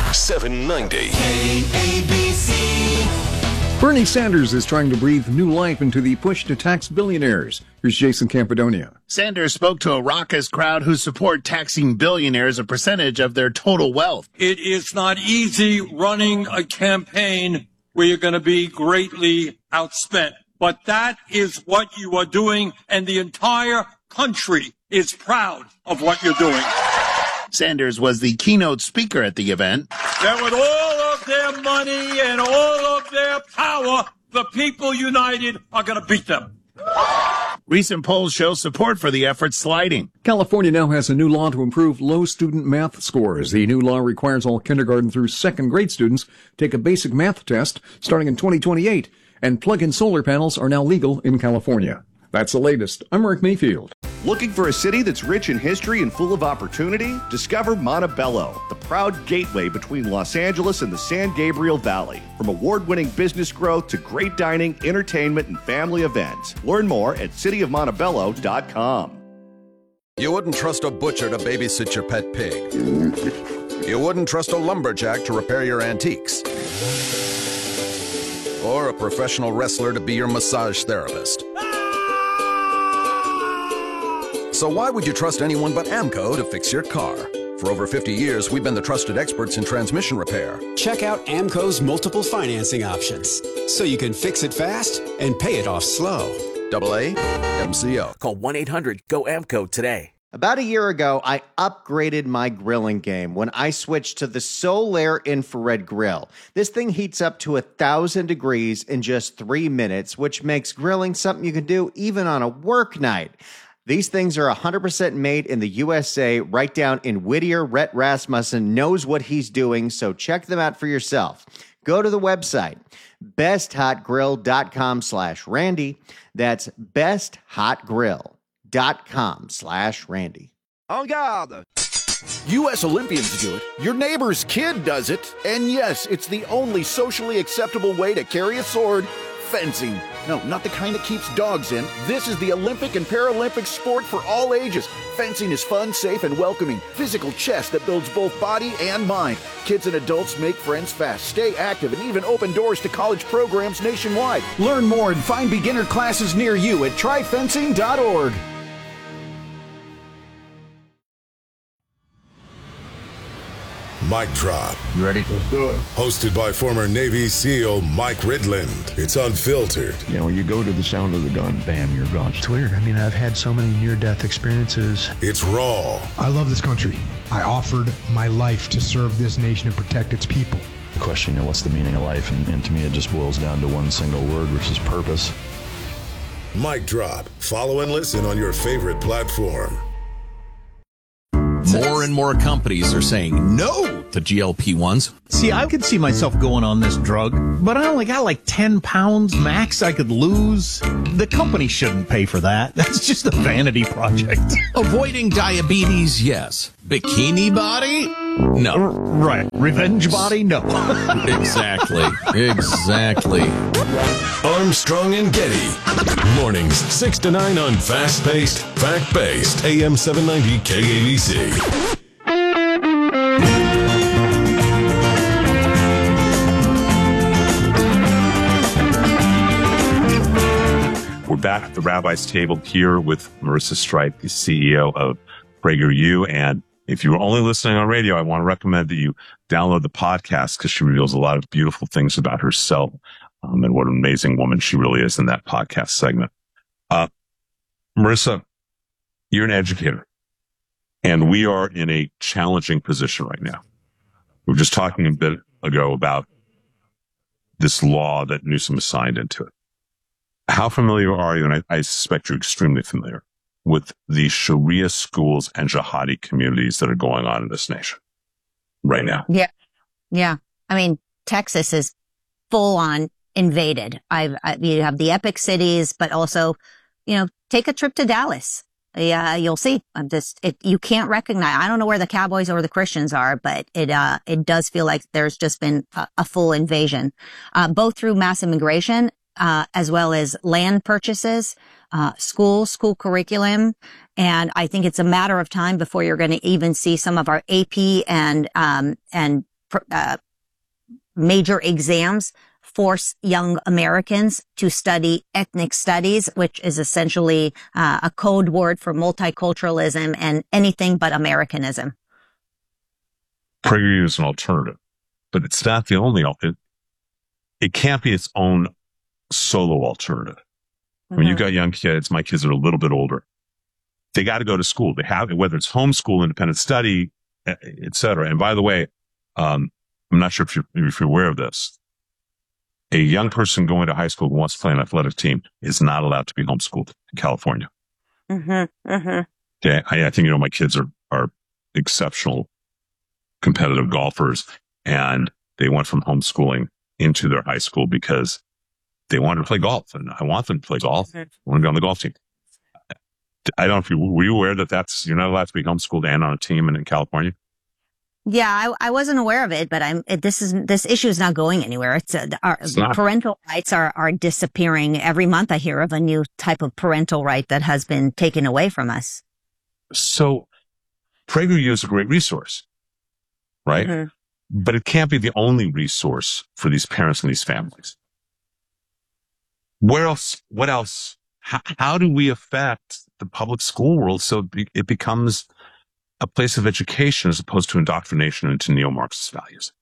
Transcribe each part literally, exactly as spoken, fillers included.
seven ninety. K A B C. Bernie Sanders is trying to breathe new life into the push to tax billionaires. Here's Jason Campidonia. Sanders spoke to a raucous crowd who support taxing billionaires a percentage of their total wealth. It is not easy running a campaign where you're going to be greatly outspent. But that is what you are doing, and the entire country is proud of what you're doing. Sanders was the keynote speaker at the event. That with all of their money and all of their power, the people united are going to beat them. Recent polls show support for the effort sliding. California now has a new law to improve low student math scores. The new law requires all kindergarten through second grade students take a basic math test starting in twenty twenty-eight. And plug-in solar panels are now legal in California. That's the latest. I'm Mark Mayfield. Looking for a city that's rich in history and full of opportunity? Discover Montebello, the proud gateway between Los Angeles and the San Gabriel Valley. From award-winning business growth to great dining, entertainment, and family events. Learn more at city of montebello dot com. You wouldn't trust a butcher to babysit your pet pig. You wouldn't trust a lumberjack to repair your antiques. Or a professional wrestler to be your massage therapist. So why would you trust anyone but AMCO to fix your car? For over fifty years, we've been the trusted experts in transmission repair. Check out AMCO's multiple financing options, so you can fix it fast and pay it off slow. Double A M C O. Call one eight hundred G O A M C O today. About a year ago, I upgraded my grilling game when I switched to the Solaire infrared grill. This thing heats up to one thousand degrees in just three minutes, which makes grilling something you can do even on a work night. These things are one hundred percent made in the U S A, right down in Whittier. Rhett Rasmussen knows what he's doing, so check them out for yourself. Go to the website, besthotgrill.com slash Randy. That's besthotgrill. Dot com slash Randy. En garde! U S Olympians do it. Your neighbor's kid does it. And yes, it's the only socially acceptable way to carry a sword. Fencing. No, not the kind that keeps dogs in. This is the Olympic and Paralympic sport for all ages. Fencing is fun, safe, and welcoming. Physical chess that builds both body and mind. Kids and adults make friends fast, stay active, and even open doors to college programs nationwide. Learn more and find beginner classes near you at try fencing dot org. Mic Drop. You ready? Let's do it. Hosted by former Navy SEAL Mike Ridland. It's unfiltered. You know, when you go to the sound of the gun, bam, you're gone. It's weird. I mean, I've had so many near-death experiences. It's raw. I love this country. I offered my life to serve this nation and protect its people. The question, you know, what's the meaning of life? And, and to me, it just boils down to one single word, which is purpose. Mic Drop. Follow and listen on your favorite platform. More and more companies are saying no to G L P ones. See, I could see myself going on this drug, but I only got like ten pounds max I could lose. The company shouldn't pay for that. That's just a vanity project. Avoiding diabetes, yes. Bikini body? No. Right. Revenge body? No. Exactly. Exactly. Armstrong and Getty. Mornings six to nine on fast-paced, fact-based A M seven ninety K A B C. We're back at the Rabbi's Table here with Marissa Stripe, the C E O of PragerU. And if you're only listening on radio, I want to recommend that you download the podcast because she reveals a lot of beautiful things about herself um, and what an amazing woman she really is in that podcast segment. Uh, Marissa, you're an educator, and we are in a challenging position right now. We were just talking a bit ago about this law that Newsom has signed into it. How familiar are you, and I, I suspect you're extremely familiar, with the Sharia schools and jihadi communities that are going on in this nation right now? Yeah. Yeah. I mean, Texas is full on invaded. I've, I, you have the epic cities, but also, you know, take a trip to Dallas. Yeah, you'll see. I'm just, it, you can't recognize, I don't know where the Cowboys or the Christians are, but it, uh, it does feel like there's just been a, a full invasion, uh, both through mass immigration, uh, as well as land purchases, uh, school, school curriculum. And I think it's a matter of time before you're going to even see some of our A P and, um, and uh, major exams force young Americans to study ethnic studies, which is essentially uh, a code word for multiculturalism and anything but Americanism. PragerU is an alternative, but it's not the only alternative. It can't be its own solo alternative. Mm-hmm. I mean, you've got young kids. My kids are a little bit older. They got to go to school. They have, whether it's homeschool, independent study, et cetera. And by the way, um, I'm not sure if you're, if you're aware of this. A young person going to high school who wants to play an athletic team is not allowed to be homeschooled in California. Mm-hmm, mm-hmm. Okay. I, I think, you know, my kids are, are exceptional competitive golfers, and they went from homeschooling into their high school because they wanted to play golf, and I want them to play golf. I want to be on the golf team. I don't know if you, were you aware that that's, you're not allowed to be homeschooled and on a team in, in California? Yeah, I, I wasn't aware of it, but I'm, it, this is, this issue is not going anywhere. It's, uh, our, It's not. parental rights are, are disappearing. Every month I hear of a new type of parental right that has been taken away from us. So PragerU is a great resource, right? Mm-hmm. But it can't be the only resource for these parents and these families. Where else, what else? How, how do we affect the public school world so it, be, it becomes a place of education as opposed to indoctrination into neo-Marxist values?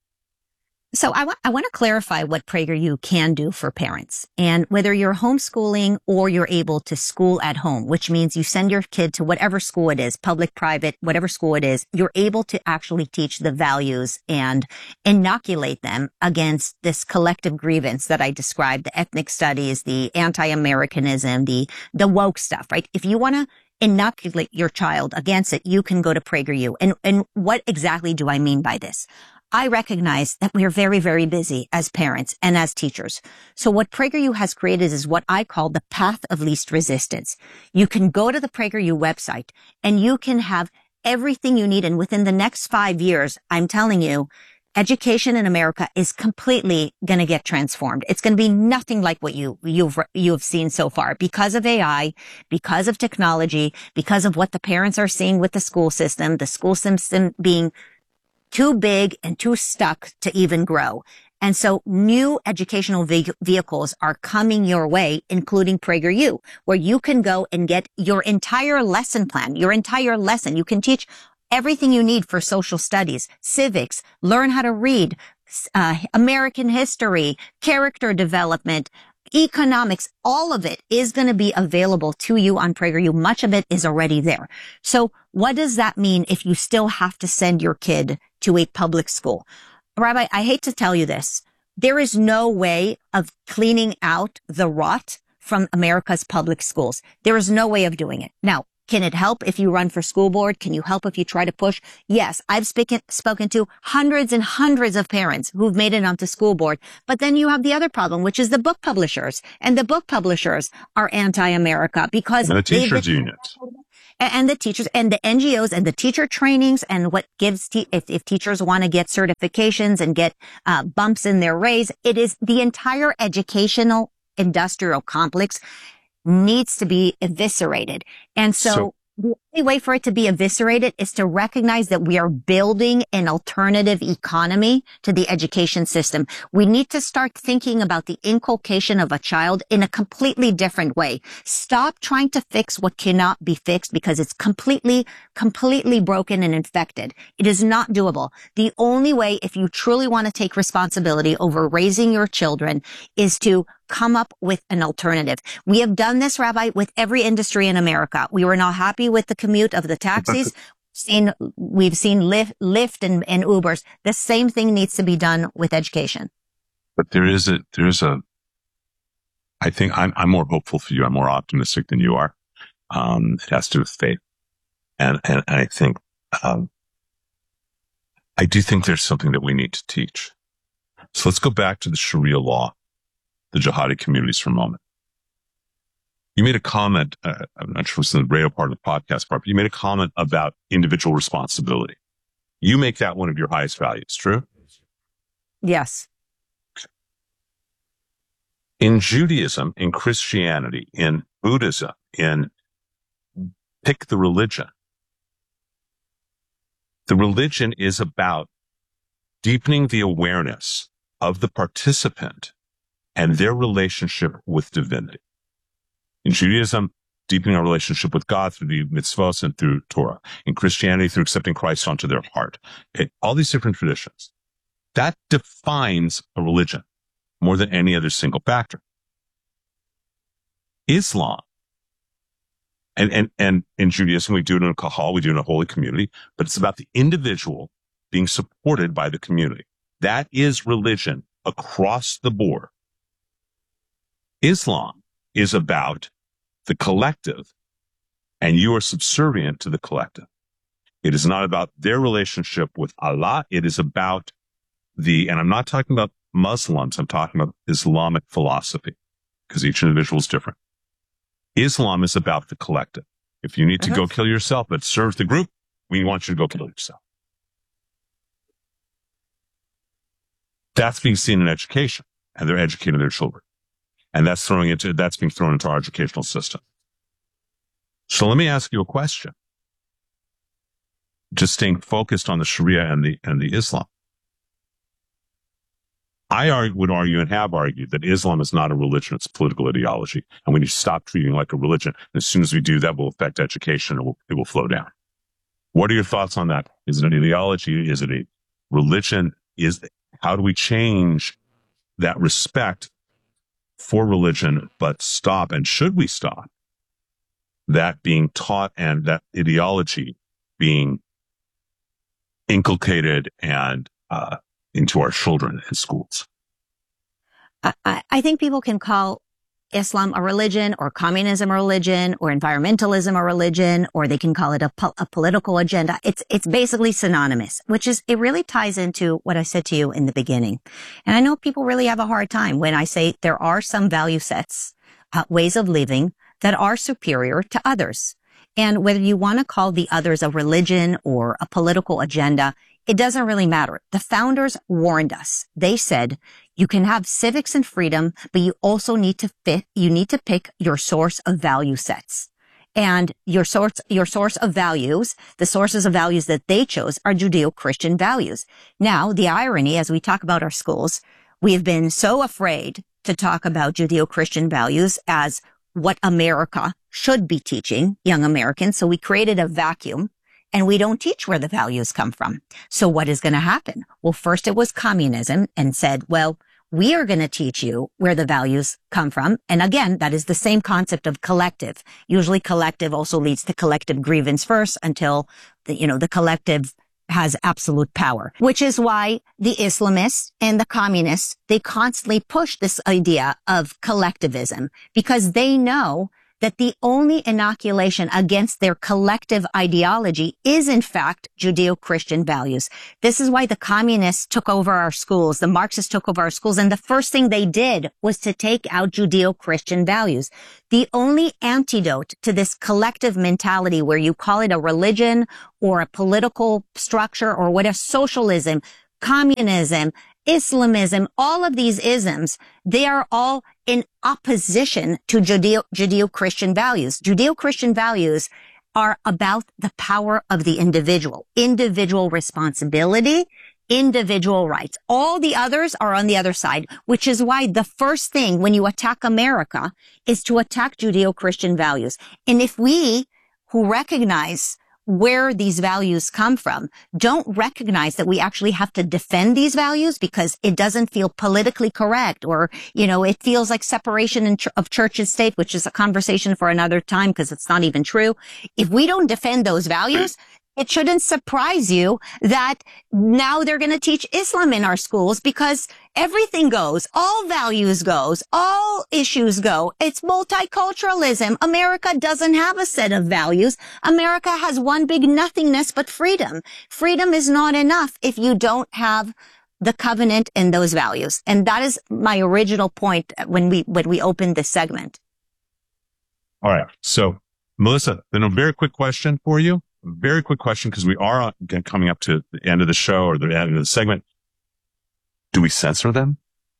So I want I want to clarify what PragerU can do for parents. And whether you're homeschooling or you're able to school at home, which means you send your kid to whatever school it is, public, private, whatever school it is, you're able to actually teach the values and inoculate them against this collective grievance that I described, the ethnic studies, the anti-Americanism, the the woke stuff, right? If you want to inoculate your child against it, you can go to PragerU. And and what exactly do I mean by this? I recognize that we are very, very busy as parents and as teachers. So what PragerU has created is what I call the path of least resistance. You can go to the PragerU website and you can have everything you need. And within the next five years, I'm telling you, education in America is completely going to get transformed. It's going to be nothing like what you, you've, you've seen so far because of A I, because of technology, because of what the parents are seeing with the school system, the school system being too big and too stuck to even grow. And so new educational ve- vehicles are coming your way, including PragerU, where you can go and get your entire lesson plan, your entire lesson. You can teach everything you need for social studies, civics, learn how to read, uh, American history, character development, economics. All of it is going to be available to you on PragerU. Much of it is already there. So what does that mean if you still have to send your kid to a public school? Rabbi, I hate to tell you this. There is no way of cleaning out the rot from America's public schools. There is no way of doing it. Now, can it help if you run for school board? Can you help if you try to push? Yes, I've speaking, spoken to hundreds and hundreds of parents who've made it onto school board. But then you have the other problem, which is the book publishers. And the book publishers are anti-America because And the teachers' they've- unions. and the teachers and the N G Os and the teacher trainings and what gives, te- if, if teachers want to get certifications and get uh, bumps in their raise, it is the entire educational industrial complex needs to be eviscerated. And so, So- the only way for it to be eviscerated is to recognize that we are building an alternative economy to the education system. We need to start thinking about the inculcation of a child in a completely different way. Stop trying to fix what cannot be fixed because it's completely, completely broken and infected. It is not doable. The only way, if you truly want to take responsibility over raising your children, is to come up with an alternative. We have done this, Rabbi, with every industry in America. We were not happy with the commute of the taxis. Seen, we've seen Lyft, Lyft and, and Ubers. The same thing needs to be done with education. But there is a, there is a, I think I'm, I'm more hopeful for you. I'm more optimistic than you are. Um, it has to do with faith. And, and, and I think, um, I do think there's something that we need to teach. So let's go back to the Sharia law, the jihadi communities for a moment. You made a comment, uh, I'm not sure if it's in the radio part of the podcast part, but you made a comment about individual responsibility. You make that one of your highest values, true? Yes. In Judaism, in Christianity, in Buddhism, in pick the religion, the religion is about deepening the awareness of the participant and their relationship with divinity. In Judaism, deepening our relationship with God through the mitzvot and through Torah. In Christianity, through accepting Christ onto their heart. It, all these different traditions. That defines a religion more than any other single factor. Islam, and, and, and in Judaism, we do it in a kahal, we do it in a holy community, but it's about the individual being supported by the community. That is religion across the board. Islam is about the collective, and you are subservient to the collective. It is not about their relationship with Allah. It is about the, and I'm not talking about Muslims, I'm talking about Islamic philosophy, because each individual is different. Islam is about the collective. If you need to uh-huh. go kill yourself, but serve the group, we want you to go kill yourself. That's being seen in education, and they're educating their children. And that's throwing into, that's being thrown into our educational system. So let me ask you a question. Just staying focused on the Sharia and the, and the Islam. I argue, would argue and have argued that Islam is not a religion, it's a political ideology. And we need to stop treating it like a religion. And as soon as we do, that will affect education. It will, it will flow down. What are your thoughts on that? Is it an ideology? Is it a religion? Is, how do we change that respect for religion, but stop, and should we stop that being taught and that ideology being inculcated and uh, into our children in schools? I, I think people can call Islam a religion, or communism a religion, or environmentalism a religion, or they can call it a, po- a political agenda. It's, it's basically synonymous, which is, it really ties into what I said to you in the beginning. And I know people really have a hard time when I say there are some value sets, uh, ways of living that are superior to others. And whether you want to call the others a religion or a political agenda, it doesn't really matter. The founders warned us. They said, you can have civics and freedom, but you also need to fit, you need to pick your source of value sets. And your source, your source of values, the sources of values that they chose are Judeo-Christian values. Now, the irony, as we talk about our schools, we have been so afraid to talk about Judeo-Christian values as what America should be teaching young Americans. So we created a vacuum. And we don't teach where the values come from. So what is going to happen? Well, first it was communism and said, well, we are going to teach you where the values come from. And again, that is the same concept of collective. Usually collective also leads to collective grievance first until the, you know, the collective has absolute power, which is why the Islamists and the communists, they constantly push this idea of collectivism, because they know that the only inoculation against their collective ideology is, in fact, Judeo-Christian values. This is why the communists took over our schools, the Marxists took over our schools, and the first thing they did was to take out Judeo-Christian values. The only antidote to this collective mentality, where you call it a religion or a political structure or whatever, socialism, communism, Islamism, all of these isms, they are all in opposition to Judeo, Judeo-Christian values. Judeo-Christian values are about the power of the individual, individual responsibility, individual rights. All the others are on the other side, which is why the first thing when you attack America is to attack Judeo-Christian values. And if we who recognize where these values come from don't recognize that we actually have to defend these values because it doesn't feel politically correct, or, you know, it feels like separation in ch- of church and state, which is a conversation for another time because it's not even true. If we don't defend those values, it shouldn't surprise you that now they're going to teach Islam in our schools, because everything goes, all values goes, all issues go. It's multiculturalism. America doesn't have a set of values. America has one big nothingness but freedom. Freedom is not enough if you don't have the covenant and those values. And that is my original point when we, when we opened this segment. All right. So, Melissa, then a very quick question for you. Very quick question, because we are again coming up to the end of the show, or the end of the segment. Do we censor them?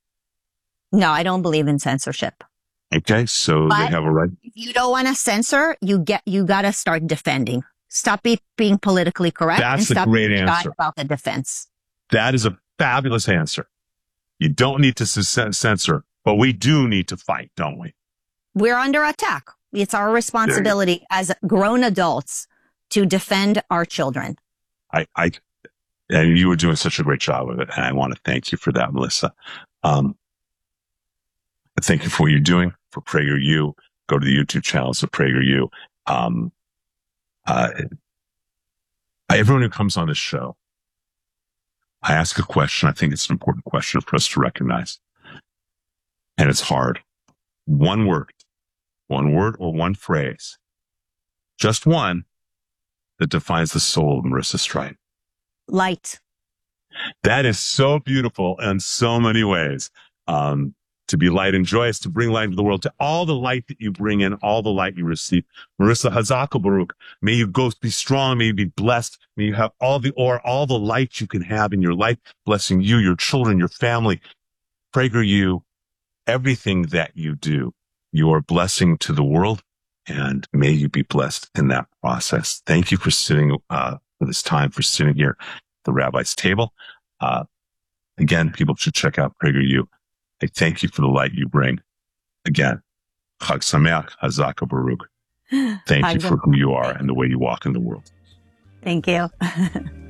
No, I don't believe in censorship. Okay, so But they have a right. If you don't want to censor, you get you got to start defending. Stop be, being politically correct. That's and a stop great being shy answer. about the defense. That is a Fabulous answer. You don't need to censor, but we do need to fight, don't we? We're under attack. It's our responsibility as grown adults to defend our children. I, I, and you were doing such a great job of it, and I want to thank you for that, Melissa. Um, thank you for what you're doing for PragerU. Go to the YouTube channels of PragerU. Um, uh, everyone who comes on this show, I ask a question. I think it's an important question for us to recognize. And it's hard. One word, one word or one phrase, just one that defines the soul of Marissa Stripe. Light. That is so beautiful in so many ways. Um, to be light and joyous, to bring light into the world, to all the light that you bring in, all the light you receive. Marissa, Hazaka Baruch, may you go be strong, may you be blessed, may you have all the or all the light you can have in your life, blessing you, your children, your family. PragerU, everything that you do, you are a blessing to the world, and may you be blessed in that process. Thank you for sitting, uh, for this time, for sitting here at the Rabbi's table. Uh, again, people should check out PragerU. I thank you for the light you bring. Again, Chag Sameach, Hazaka Baruch. Thank you for who you are and the way you walk in the world. Thank you.